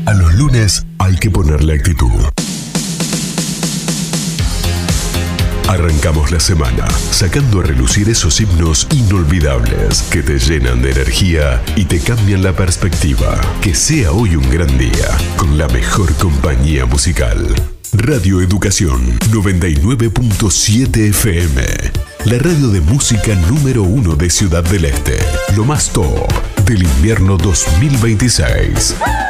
A los lunes hay que ponerle actitud. Arrancamos la semana sacando a relucir esos himnos inolvidables que te llenan de energía y te cambian la perspectiva. Que sea hoy un gran día con la mejor compañía musical. Radio Educación 99.7 FM. La radio de música número 1 de Ciudad del Este. Lo más top del invierno 2026.